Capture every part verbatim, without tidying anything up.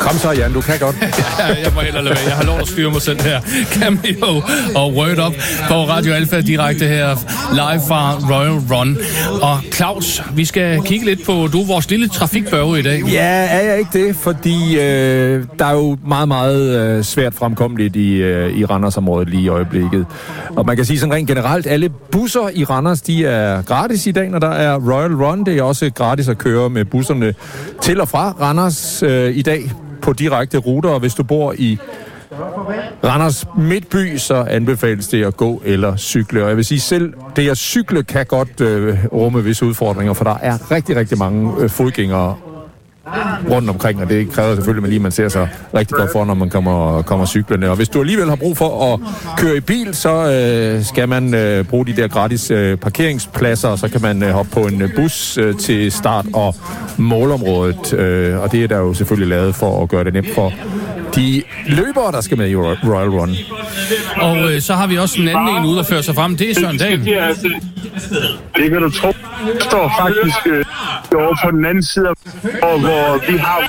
Kom så, Jan, du kan godt. Ja, jeg må hellere lade være. Jeg har lov at styre mig selv her. Cameo og Word Up på Radio Alpha direkte her live fra Royal Run. Og Claus, vi skal kigge lidt på, du er vores lille trafikbørge i dag. Ja, er jeg ikke det? Fordi øh, der er jo meget, meget øh, svært fremkommeligt i, øh, i Randersområdet lige i øjeblikket. Og man kan sige sådan rent generelt, alle busser i Randers, de er gratis i dag, når der er Royal Run. Det er også gratis at køre med busserne til og fra Randers øh, i dag på direkte ruter. Og hvis du bor i Randers Midtby, så anbefales det at gå eller cykle. Og jeg vil sige, selv det at cykle kan godt øh, rumme visse udfordringer, for der er rigtig, rigtig mange øh, fodgængere rundt omkring, og det kræver selvfølgelig, at lige man ser sig rigtig godt for, når man kommer, kommer cyklerne. Og hvis du alligevel har brug for at køre i bil, så øh, skal man øh, bruge de der gratis øh, parkeringspladser, og så kan man øh, hoppe på en øh, bus øh, til start- og målområdet. Øh, og det er der jo selvfølgelig lavet for at gøre det nemt for de løbere, der skal med i Royal Run. Og øh, så har vi også en anden en ude at føre sig frem. Det er Søren Dahl. Det kan du tro. Jeg står faktisk øh, over på den anden side, hvor, hvor vi har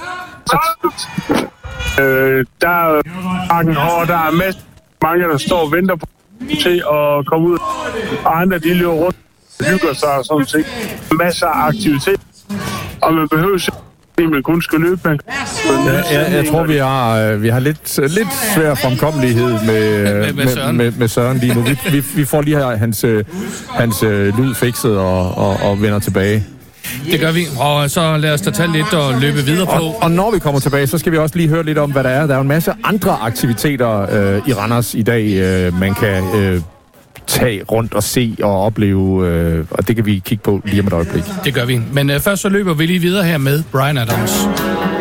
øh, der er parken, og der er masser mange, der står og venter på til at komme ud. Og andre, de løber rundt og hygger sig og sådan set. Masser af aktivitet. Og man behøver ikke, man kun skal løbe. Man. Ja, jeg, jeg tror, vi har, vi har lidt, lidt svær fremkommelighed med, med, med, Søren. med, med Søren lige nu. Vi, vi, vi får lige her hans, hans lyd fikset og, og, og vender tilbage. Det gør vi, og så lad os da tage lidt og løbe videre på. Og, og når vi kommer tilbage, så skal vi også lige høre lidt om, hvad der er. Der er jo en masse andre aktiviteter øh, i Randers i dag, øh, man kan øh, tage rundt og se og opleve, øh, og det kan vi kigge på lige om et øjeblik. Det gør vi. Men øh, først så løber vi lige videre her med Bryan Adams.